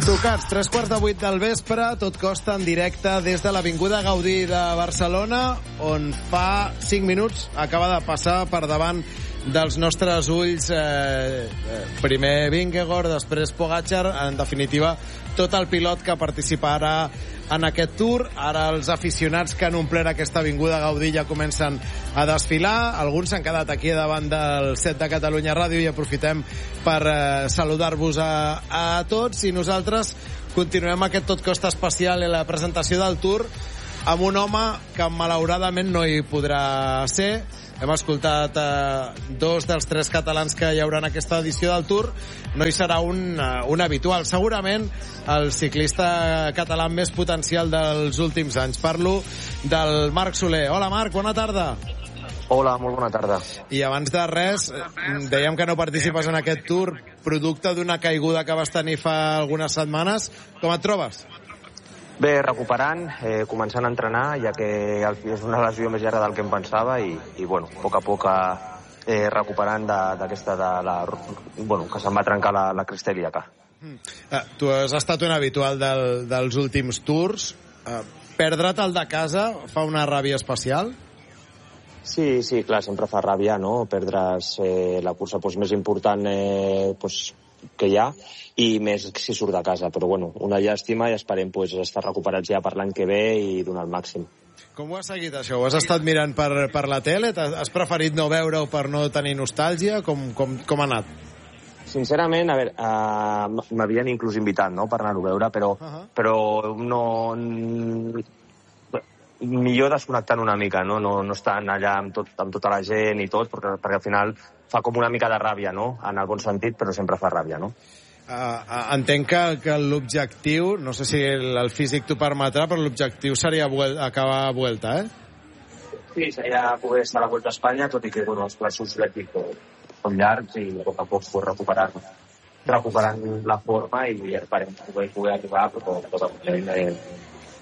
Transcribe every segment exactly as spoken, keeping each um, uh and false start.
Tocats, tres quarts de vuit del vespre, tot costa en directe des de l'Avinguda Gaudí de Barcelona, on fa cinc minuts acaba de passar per davant dels nostres ulls eh, primer Vingegaard, després Pogačar, en definitiva tot el pilot que participarà en aquest Tour. Ara els aficionats que han omplert aquesta Avinguda Gaudí ja comencen a desfilar, alguns s'han quedat aquí davant del set de Catalunya Ràdio i aprofitem per eh, saludar-vos a, a tots, i nosaltres continuem aquest tot costa especial en la presentació del Tour amb un home que malauradament no hi podrà ser. Hem escoltat eh, dos dels tres catalans que hi haurà en aquesta edició del Tour. No hi serà un, uh, un habitual. Segurament el ciclista català més potencial dels últims anys. Parlo del Marc Soler. Hola, Marc, bona tarda. Hola, molt bona tarda. I abans de res, dèiem que no participes en aquest Tour, producte d'una caiguda que vas tenir fa algunes setmanes. Com et trobes? Bé, recuperant, eh, començant a entrenar, ja que és una lesió més llarga del que em pensava i, i bueno, a poc a poc eh, recuperant d'aquesta, de, de la, bueno, que se'm va trencar la, la cristèlia-ca. Mm. Uh, tu has estat un habitual del, dels últims Tours. Uh, perdre't el de casa fa una ràbia especial? Sí, sí, clar, sempre fa ràbia, no? Perdre's eh, la cursa pues, més important eh, pues, que hi ha, i més si surt de casa, però bueno, una llàstima i esperem pues, estar recuperats ja per l'any que ve i donar el màxim. Com ho has seguit això? Ho has estat mirant per, per la tele? Has preferit no veure-ho per no tenir nostàlgia? Com, com, com ha anat? Sincerament, a veure, uh, m'havien inclús invitat, no?, per anar-ho a veure, però, uh-huh. però no... millor desconnectant una mica, no, no, no estant allà amb, tot, amb tota la gent i tot, perquè, perquè al final fa com una mica de ràbia, no?, en el bon sentit, però sempre fa ràbia, no? Uh, entenc que, que l'objectiu, no sé si el, el físic t'ho permetrà, però l'objectiu seria vuel acabar a Vuelta, eh? Sí, seria poder estar a la Vuelta a Espanya, tot i que, bueno, els plaços lèctics són llargs i a poc a poc pues, recuperar, recuperant la forma i esperem poder, poder arribar, però tot el moment... Eh,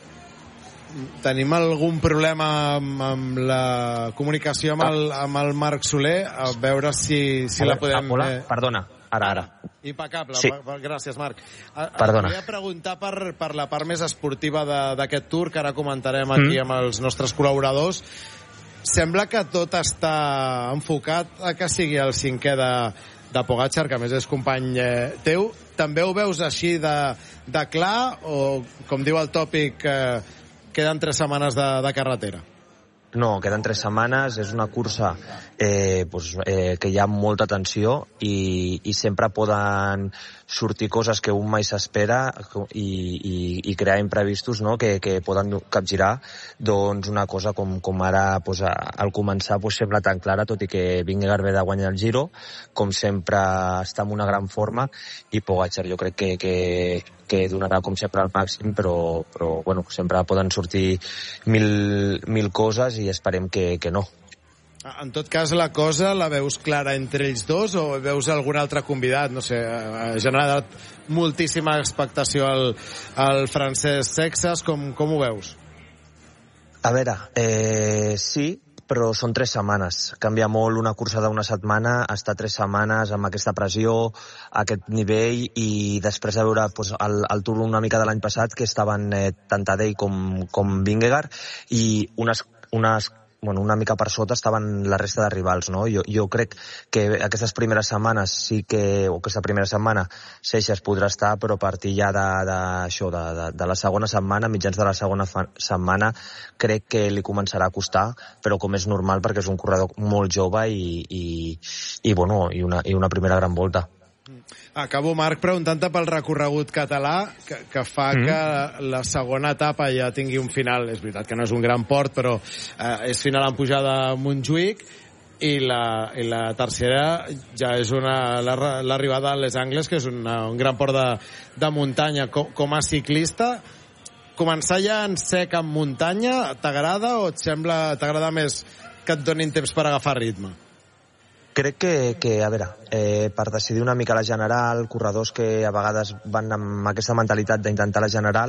Tenim algun problema amb, amb la comunicació amb el, amb el Marc Soler, a veure si, si la podem... Hola, eh... perdona, ara, ara. Impecable, sí. Gràcies, Marc. Perdona. Volia preguntar per, per la part més esportiva d'aquest Tour, que ara comentarem aquí mm. amb els nostres col·laboradors. Sembla que tot està enfocat a que sigui el cinquè de, de Pogačar, que a més és company eh, teu. També ho veus així de, de clar, o com diu el tòpic... Eh, queden tres setmanes de, de carretera? No, queden tres setmanes, és una cursa eh, pues, eh, que hi ha molta tensió i, i sempre poden sortir coses que un mai s'espera i, i, i crear imprevistos, no?, que, que poden capgirar doncs, una cosa com, com ara pues, al començar pues, sembla tan clara, tot i que Vingegaard ve de guanyar el Giro, com sempre està en una gran forma, i Pogačar jo crec que, que, que donarà com sempre al màxim, però, però bueno, sempre poden sortir mil, mil coses i esperem que, que no. En tot cas, la cosa la veus clara entre ells dos o veus algun altre convidat? No sé, ha generat moltíssima expectació al, al francès Sexas. Com, com ho veus? A veure, eh, sí, però són tres setmanes. Canvia molt una cursa d'una setmana, estar tres setmanes amb aquesta pressió, aquest nivell, i després de veure pues, el, el Tour una mica de l'any passat, que estaven eh, tant Tadej com, com Vingegaard, i unes, unes bueno, una mica per sota estaven la resta de rivals, no? Jo, jo crec que aquestes primeres setmanes sí que, o aquesta primera setmana Seixas podrà estar, però a partir ja de, de, això, de, de, de la segona setmana, mitjans de la segona fa, setmana, crec que li començarà a costar, però com és normal perquè és un corredor molt jove i, i, i, bueno, i, una, i una primera gran volta. Acabo, Marc, preguntant-te pel recorregut català, que, que fa mm. que la segona etapa ja tingui un final. És veritat que no és un gran port, però eh, és final en pujada a Montjuïc, i la, i la tercera ja és una, l'arribada a Les Angles, que és una, un gran port de, de muntanya. Com, com a ciclista, començar ja en sec en muntanya, t'agrada o et sembla, t'agrada més que et donin temps per agafar ritme? Crec que, que a veure, eh, per decidir una mica la general, corredors que a vegades van amb aquesta mentalitat d'intentar la general,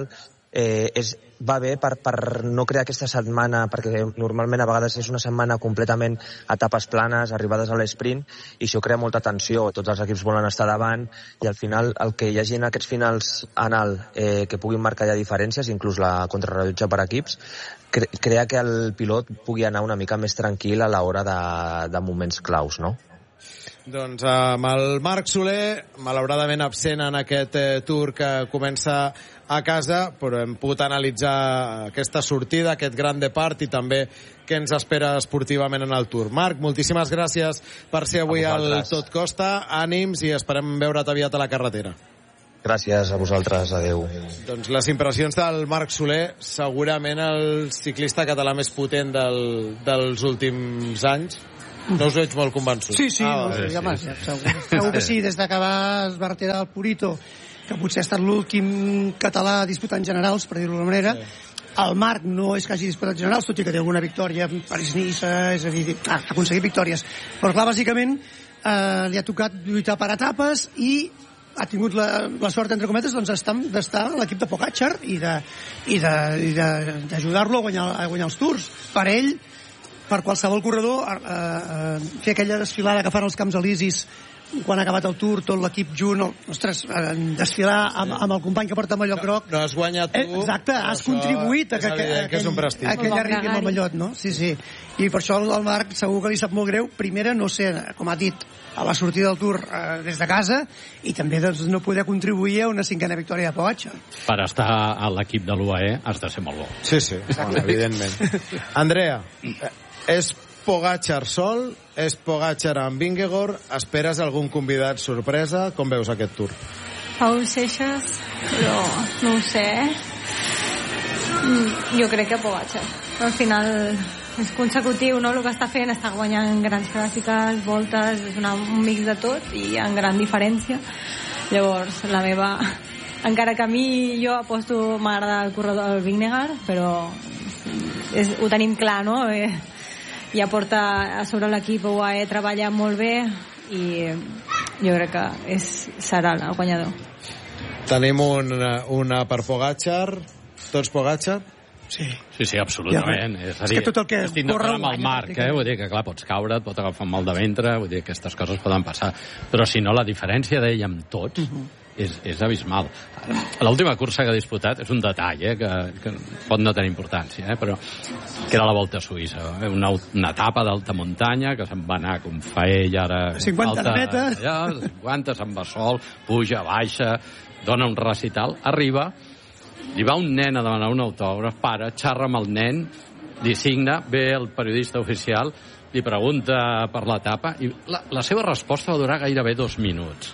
eh, és, va bé per, per no crear aquesta setmana, perquè normalment a vegades és una setmana completament a etapes planes, arribades a l'esprint, i això crea molta tensió. Tots els equips volen estar davant, i al final el que hi hagi en aquests finals en alt eh, que puguin marcar ja diferències, inclús la contrarrellotge per equips, cre crea que el pilot pugui anar una mica més tranquil a l'hora de, de moments claus, no? Doncs amb el Marc Soler, malauradament absent en aquest eh, Tour que comença a casa, però hem pogut analitzar aquesta sortida, aquest gran depart, i també què ens espera esportivament en el Tour. Marc, moltíssimes gràcies per ser avui al Tot Costa. Ànims i esperem veure't aviat a la carretera. Gràcies a vosaltres, adeu. Doncs les impressions del Marc Soler, segurament el ciclista català més potent del, dels últims anys. No us veig molt convençut. Sí, sí, ah, no, sí, sí, home, sí. Segur, segur que sí, des que va esbarterar el Purito, que potser ha estat l'últim català disputant generals, per dir-ho d'una manera. Sí. El Marc no és que hagi disputat generals, tot i que té alguna victòria, París-Niça, és a dir, ha aconseguit victòries. Però clar, bàsicament, eh, li ha tocat lluitar per etapes i ha tingut la, la sort, entre cometes, doncs, d'estar a l'equip de Pogačar i d'ajudar-lo a guanyar, a guanyar els Tours. Per ell, per qualsevol corredor, eh, eh, fer aquella desfilada que fan els Camps Elisis quan ha acabat el Tour, tot l'equip junt, ostres, eh, desfilar amb, amb el company que porta el mallot groc. No, no has guanyat tu. Eh, exacte, has contribuït a que, que, que, és un prestigi. a que ell arribi amb el mallot, no? Sí, sí. I per això el Marc segur que li sap molt greu. Primera, no sé, com ha dit, a la sortida del Tour eh, des de casa, i també doncs, no poder contribuir a una cinquena victòria de Pogačar. Per estar a l'equip de l'U A E has de ser molt bo. Sí, sí, bueno, evidentment. Andrea, és Pogačar sol, és Pogačar amb Vingegaard, esperes algun convidat sorpresa? Com veus aquest Tour? Paul Seixas, però no ho sé. Jo crec que Pogačar. Al final és consecutiu, no? El que està fent, està guanyant grans clàssiques, voltes, és una, un mix de tot i en gran diferència. Llavors, la meva... Encara que a mi jo aposto, m'agrada el corredor del Vingegaard, però és, ho tenim clar, no? Eh, ja porta a sobre l'equip U A E, treballa molt bé i jo crec que és, serà el guanyador. Tenim una, una per Pogačar, tots Pogačar? Sí. Sí, sí, absolutament. Ja, és, és, dir, és que tot el que estic d'acord amb el Marc, eh? Vull dir que, clar, pots caure, et pot agafar un mal de ventre, vull dir que aquestes coses poden passar. Però, si no, la diferència d'ell amb tots uh -huh. és, és abismal. L'última cursa que ha disputat és un detall, eh? que, que pot no tenir importància, eh? però que era la Volta a Suïssa. Eh? Una, una etapa d'alta muntanya que se'n va anar com fa ell ara. cinquanta alta, metres. Allà, cinquanta, se'n va sol, puja, baixa, dona un recital, arriba, li va un nen a demanar un autògraf, para, xarra amb el nen, li signa, ve el periodista oficial, li pregunta per l'etapa, i la, la seva resposta va durar gairebé dos minuts.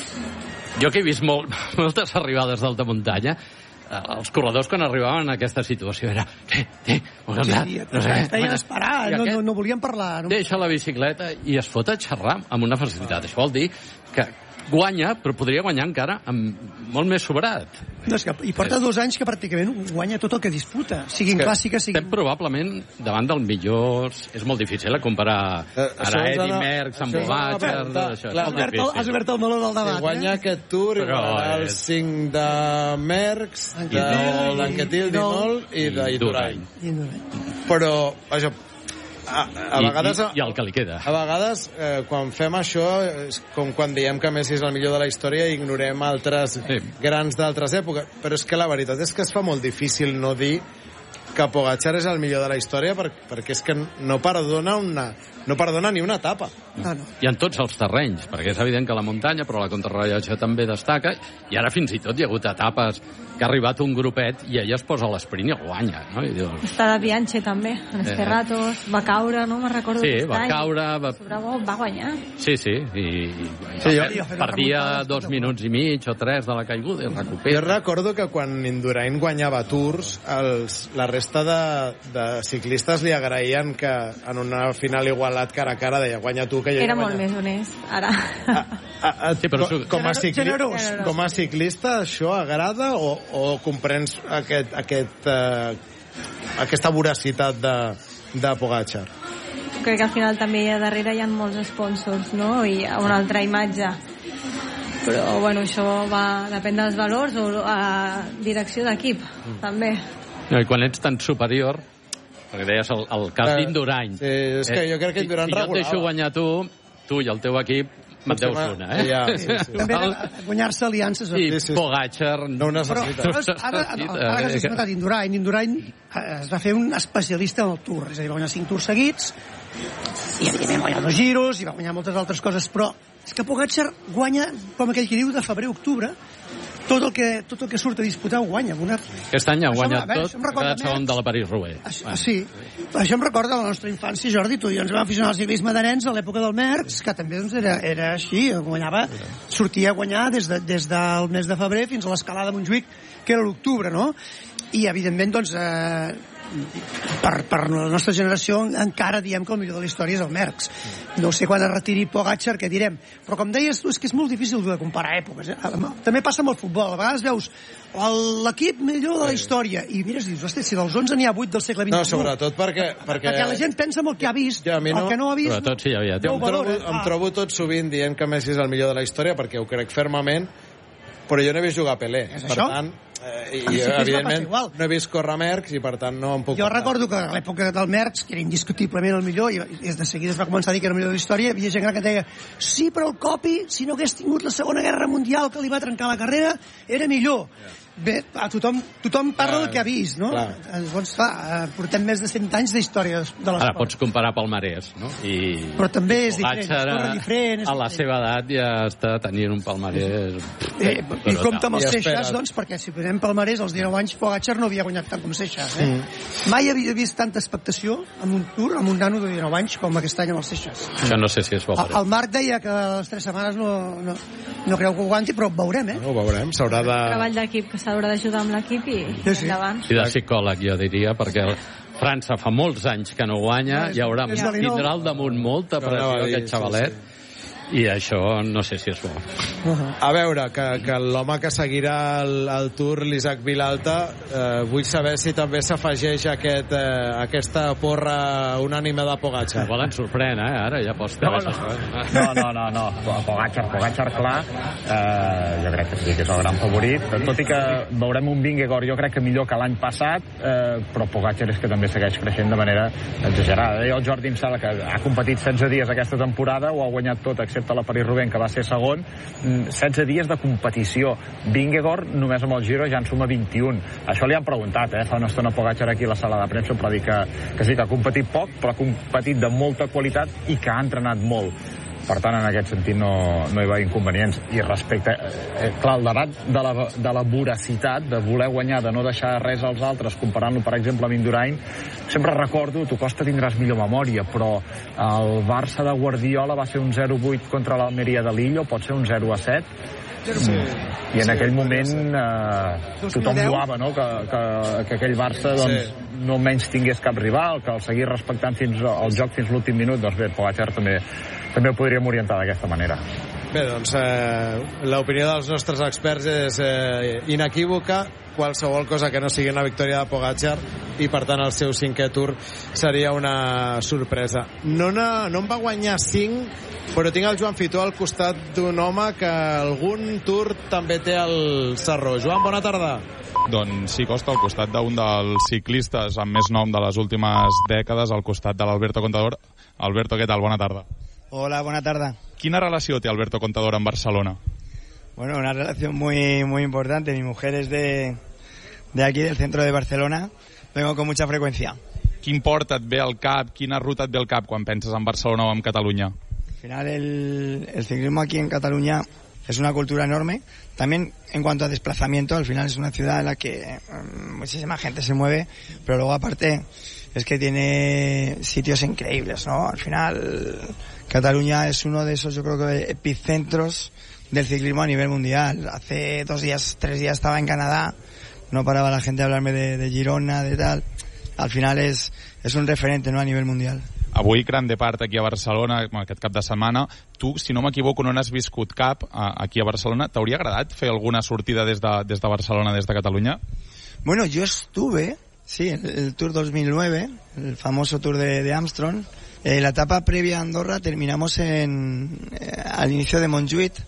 Jo que he vist molt, moltes arribades d'alta muntanya, els corredors quan arribaven a aquesta situació era eh, eh, sí, sí, no sé, feien esperar, no, no, no volien parlar. No? Deixa la bicicleta i es fot a xerrar amb una facilitat. Això vol dir que guanya, però podria guanyar encara amb molt més sobrat. No, és que, I porta dos anys que pràcticament guanya tot el que disputa, siguin que clàssiques, siguin... Estem probablement davant del millor... És molt difícil comparar eh, ara Eddy Merckx amb Pogačar... Has obert el meló del debat. Si guanya eh? aquest Tour, però guanyarà els cinc de Merckx, d'Anquetil, d'Inol i d'Indurain. Però, això... A, a I, vegades, i, i el que li queda. A vegades, eh, quan fem això, és com quan diem que Messi és el millor de la història i ignorem altres sí. grans d'altres èpoques. Però és que la veritat és que es fa molt difícil no dir que Pogačar és el millor de la història per, perquè és que no perdona una, no perdona ni una etapa. No, no. I en tots els terrenys, perquè és evident que la muntanya, però la contrarrellotge també destaca, i ara fins i tot hi ha hagut etapes que ha arribat un grupet i ella es posa a l'esprint i el guanya, no? I dius... Està de Bianchi també, en els Ferratos, va caure, no me'n recordo. Sí, va caure... Va... va guanyar. Sí, sí, i, i sí, jo, perdia dos minuts i mig o tres de la caiguda i el recupera. Jo recordo que quan Indurain guanyava Tours, els, la resta de, de ciclistes li agraïen que en una final igualat cara a cara deia guanya tu que jo era guanya. Molt més honest, ara. A, a, a, sí, però com, com, a cicli... generós. com a ciclista això agrada o, o comprens aquest, aquest, uh, aquesta voracitat de, de Pogačar? Crec que al final també darrere hi ha molts sponsors, no? I una altra imatge però bueno, això va, depèn dels valors o a direcció d'equip, mm. també. No, i quan ets tan superior, perquè deies el, el cas uh, d'Indurain, sí, és que jo crec que Indurain si, si jo et deixo guanyar tu, tu i el teu equip me'n deus una, eh? Ja, sí, sí. També guanyar-se aliances. I sí, sí. Pogacar no ho necessita. Però, però ara, ara, ara que s'ha esmentat Indurain, Indurain es va fer un especialista en el Tour, és a dir, va guanyar cinc Tours seguits, i evidentment va guanyar dos giros, i va guanyar moltes altres coses, però és que Pogacar guanya, com aquell que diu, de febrer a octubre, tot el que, tot el que surt a disputar ho guanya. Una... Aquest any ha guanyat tot, ha quedat segon de la París-Roubaix. Això, bueno. Sí, això em recorda la nostra infància, Jordi, tu i jo ens vam aficionar al ciclisme de nens a l'època del Merckx, que també doncs, era, era així, guanyava, sortia a guanyar des, de, des del mes de febrer fins a l'escalada de Montjuïc, que era l'octubre, no? I, evidentment, doncs, eh, per, per la nostra generació encara diem que el millor de la història és el Merckx. No sé quan es retiri Pogacar què direm, però com deies tu, és que és molt difícil de comparar èpoques, eh? També passa amb el futbol, a vegades veus l'equip millor de la història i mires, dius, hosti, si dels onze n'hi ha vuit del segle vint-i-u. No, sobretot perquè... perquè... perquè la gent pensa en el que ha vist, ja, no... el que no ha vist tot, sí, ja, ja. No, em, trobo, em trobo tot sovint dient que Messi és el millor de la història perquè ho crec fermament, però jo no he vist jugar Pelé, és per això? tant eh, i sí, evidentment no he vist córrer Merckx i per tant no em puc jo parlar. Recordo que a l'època del Merckx, que era indiscutiblement el millor, i des de seguida es va començar a dir que era el millor de la història, hi havia gent gran que deia sí, però el Copi, si no hagués tingut la Segona Guerra Mundial que li va trencar la carrera, era millor. Bé, a tothom, tothom parla del que ha vist, no? Clar. Llavors, clar, portem més de cent anys d'història de l'esport. Ara pots comparar palmarès, no? I però també és diferent, és corre diferent. És a la diferent. seva edat ja està tenint un palmarès... Eh, I compta amb els Seixas, doncs, perquè si posem palmarès, als dinou anys Pogacar no havia guanyat tant com Seixas, eh? Mm. Mai havia vist tanta expectació amb un Tour, amb un nano de dinou anys, com aquest any amb els Seixas. Això no sé si és bo. El, el Marc deia que les tres setmanes no, no, no creu que ho aguanti, però ho veurem, eh? No, ho veurem, s'haurà de... Treball d'equip, que s'haurà d'ajudar amb l'equip i sí, sí. endavant. I de psicòleg, jo diria, perquè França fa molts anys que no guanya, no, i haurà, tindrà al damunt molta pressió aquest xavalet. Sí, sí. I això no sé si és bo. Uh-huh. A veure, que, que l'home que seguirà el, el Tour, l'Isaac Vilalta, eh, vull saber si també s'afegeix aquest, eh, aquesta porra unànime de Pogacar. Igual ens sorprèn, eh? Ara ja pots fer no, no. no, no, no, no. Pogacar, Pogacar, clar, eh, jo crec que sí, que és el gran favorit. Tot i que veurem un Vingegaard, jo crec que millor que l'any passat, eh, però Pogacar és que també segueix creixent de manera exagerada. Deia el Jordi em sembla que ha competit setze dies aquesta temporada, ho ha guanyat tot, excepte la París-Roubaix, que va ser segon. setze dies de competició. Vingegaard només amb el Giro ja en suma vint-i-un. Això li han preguntat, eh? Fa una estona Pogacar aquí a la sala de premsa, però dir que, que sí, que ha competit poc, però ha competit de molta qualitat i que ha entrenat molt. Per tant, en aquest sentit no, no hi va inconvenients. I respecte, eh, clar, el debat de la, de la voracitat, de voler guanyar, de no deixar res als altres, comparant-lo, per exemple, amb Indurain, sempre recordo, tu Costa tindràs millor memòria, però el Barça de Guardiola va ser un zero vuit contra l'Almeria de Lillo, pot ser un zero a set. Sí. I en aquell moment eh, tothom lloava, no? que, que, que aquell Barça doncs, sí. no menys tingués cap rival, que el seguís respectant fins al joc fins l'últim minut. Doncs bé, Pogacar també, també ho podríem orientar d'aquesta manera. Bé, doncs eh, l'opinió dels nostres experts és eh, inequívoca. Qualsevol cosa que no sigui una victòria de Pogacar i per tant el seu cinquè Tour seria una sorpresa. No, no, no en va guanyar cinc, però tinc el Joan Fitó al costat d'un home que algun Tour també té al Sarró. Joan, bona tarda. Doncs sí, Costa, al costat d'un dels ciclistes amb més nom de les últimes dècades, al costat de l'Alberto Contador. Alberto, què tal? Bona tarda. Hola, bona tarda. Quina relació té Alberto Contador amb Barcelona? Bueno, una relación muy muy importante. Mi mujer es de, de aquí, del centro de Barcelona. Vengo con mucha frecuencia. Quin port et ve al cap, quina ruta et ve al cap quan penses en Barcelona o en Cataluña? Al final el, el ciclismo aquí en Cataluña es una cultura enorme. También en cuanto a desplazamiento, al final es una ciudad en la que um, muchísima gente se mueve, pero luego aparte es que tiene sitios increíbles, ¿no? Al final Cataluña es uno de esos, yo creo que epicentros del ciclismo a nivel mundial. Hace dos días, tres días estaba en Canadá, no paraba la gente a hablarme de, de Girona, de tal. Al final es, es un referente, ¿no?, a nivel mundial. Avui, gran de part aquí a Barcelona, aquest cap de setmana. Tu, si no m'equivoco, no n'has viscut cap aquí a Barcelona. T'hauria agradat fer alguna sortida des de, des de Barcelona, des de Cataluña? Bueno, yo estuve, sí, el, el Tour dos mil nueve, el famoso Tour de, de Armstrong. Eh, la etapa previa a Andorra terminamos en, eh, al inicio de Montjuïc,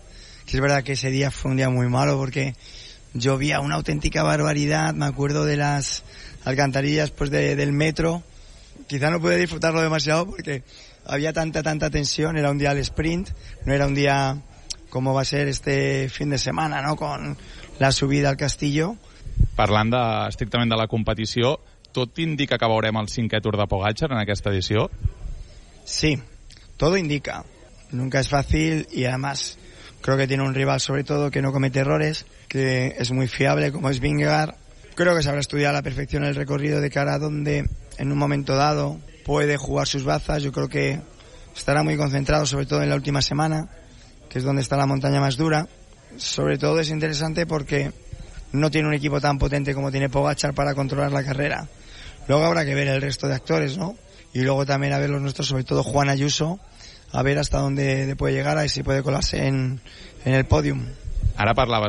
Sí, es verdad que ese día fue un día muy malo porque llovía una auténtica barbaridad. Me acuerdo de las alcantarillas pues de, del metro. Quizá no pude disfrutarlo demasiado porque había tanta, tanta tensión. Era un día al sprint, no era un día como va a ser este fin de semana, ¿no? Con la subida al Castillo. Parlant de, estrictament de la competició, tot indica que veurem el cinquè Tour de Pogačar en aquesta edició? Sí, todo indica. Nunca es fácil y además creo que tiene un rival sobre todo que no comete errores, que es muy fiable como es Vingegaard. Creo que sabrá estudiar a la perfección el recorrido de cara a donde en un momento dado puede jugar sus bazas. Yo creo que estará muy concentrado sobre todo en la última semana, que es donde está la montaña más dura. Sobre todo es interesante porque no tiene un equipo tan potente como tiene Pogačar para controlar la carrera. Luego habrá que ver el resto de actores, ¿no? Y luego también a ver los nuestros, sobre todo Juan Ayuso, a ver hasta dónde puede llegar, a ver si puede colarse en, en el podium. Ara parlaves